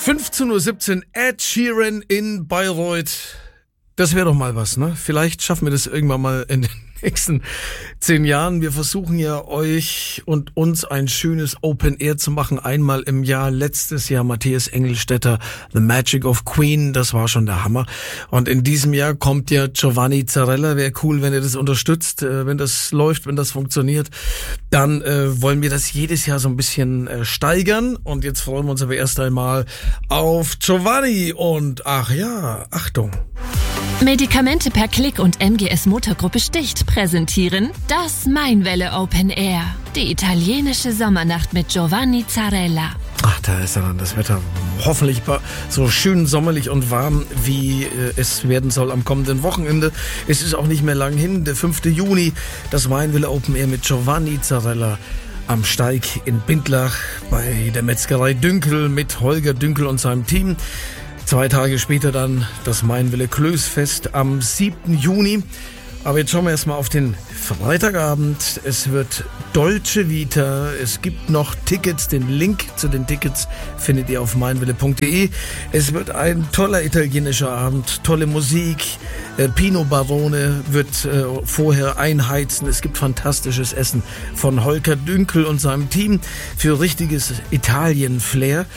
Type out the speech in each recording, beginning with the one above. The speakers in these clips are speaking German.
15:17 Uhr, Ed Sheeran in Bayreuth. Das wäre doch mal was, ne? Vielleicht schaffen wir das irgendwann mal in den nächsten 10 Jahren. Wir versuchen ja euch und uns ein schönes Open Air zu machen. Einmal im Jahr. Letztes Jahr Matthias Engelstetter, The Magic of Queen. Das war schon der Hammer. Und in diesem Jahr kommt ja Giovanni Zarella. Wäre cool, wenn ihr das unterstützt, wenn das läuft, wenn das funktioniert. Dann wollen wir das jedes Jahr so ein bisschen steigern. Und jetzt freuen wir uns aber erst einmal auf Giovanni. Und ach ja, Achtung. Medikamente per Klick und MGS Motorgruppe Sticht präsentieren das Mainwelle Open Air. Die italienische Sommernacht mit Giovanni Zarella. Ach, da ist ja dann das Wetter hoffentlich so schön sommerlich und warm, wie es werden soll am kommenden Wochenende. Es ist auch nicht mehr lang hin, der 5. Juni, das Mainwelle Open Air mit Giovanni Zarella am Steig in Bindlach bei der Metzgerei Dünkel mit Holger Dünkel und seinem Team. 2 Tage später dann das Mainwelle Klößfest am 7. Juni. Aber jetzt schauen wir erstmal auf den Freitagabend. Es wird Dolce Vita. Es gibt noch Tickets. Den Link zu den Tickets findet ihr auf mainwelle.de. Es wird ein toller italienischer Abend. Tolle Musik. Pino Barone wird vorher einheizen. Es gibt fantastisches Essen von Holger Dünkel und seinem Team für richtiges Italien-Flair.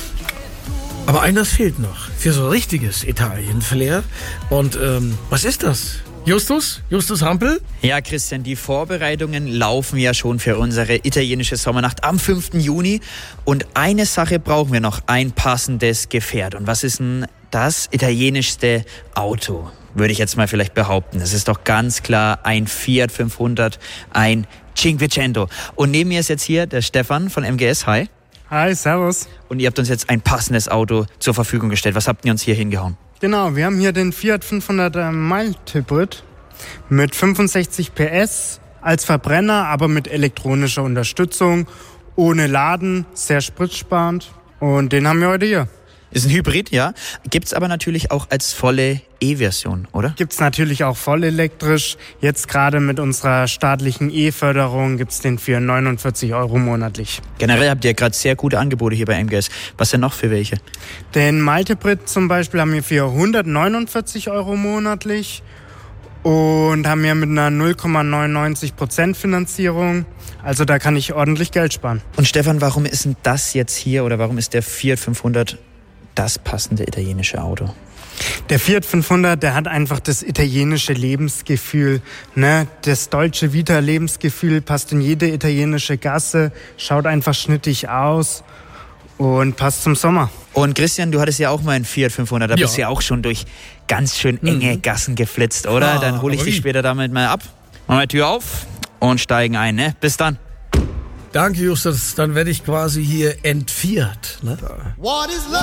Aber eines fehlt noch für so richtiges Italien-Flair. Und was ist das? Justus Hampel? Ja, Christian, die Vorbereitungen laufen ja schon für unsere italienische Sommernacht am 5. Juni. Und eine Sache brauchen wir noch, ein passendes Gefährt. Und was ist denn das italienischste Auto? Würde ich jetzt mal vielleicht behaupten. Das ist doch ganz klar ein Fiat 500, ein Cinquecento. Und neben mir ist jetzt hier der Stefan von MGS. Hi. Hi, servus. Und ihr habt uns jetzt ein passendes Auto zur Verfügung gestellt. Was habt ihr uns hier hingehauen? Genau, wir haben hier den Fiat 500 Mild Hybrid mit 65 PS als Verbrenner, aber mit elektronischer Unterstützung, ohne Laden, sehr spritsparend. Und den haben wir heute hier. Ist ein Hybrid, ja. Gibt's aber natürlich auch als volle E-Version, oder? Gibt's natürlich auch voll elektrisch. Jetzt gerade mit unserer staatlichen E-Förderung gibt's den für 49 € monatlich. Generell habt ihr gerade sehr gute Angebote hier bei MGS. Was denn noch für welche? Den Mild Hybrid zum Beispiel haben wir für 149 € monatlich und haben wir mit einer 0,99% Finanzierung. Also da kann ich ordentlich Geld sparen. Und Stefan, warum ist denn das jetzt hier oder warum ist der Fiat 500 das passende italienische Auto? Der Fiat 500, der hat einfach das italienische Lebensgefühl, ne? Das Dolce Vita Lebensgefühl passt in jede italienische Gasse, schaut einfach schnittig aus und passt zum Sommer. Und Christian, du hattest ja auch mal einen Fiat 500, da bist du ja auch schon durch ganz schön enge Gassen geflitzt, oder? Dann hole ich dich später damit mal ab. Machen wir die Tür auf und steigen ein, ne? Bis dann. Danke, Justus. Dann werde ich quasi hier entfiert. Ne? What is love?